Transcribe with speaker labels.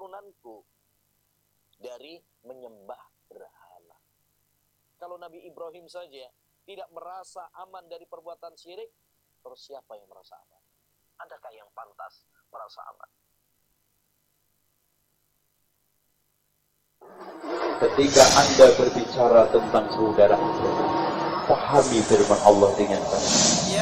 Speaker 1: keturunanku dari menyembah berhala. Kalau Nabi Ibrahim saja tidak merasa aman dari perbuatan syirik, terus siapa yang merasa aman? Adakah yang pantas merasa aman?
Speaker 2: Ketika Anda berbicara tentang saudara Anda, pahami firman Allah dengan baik.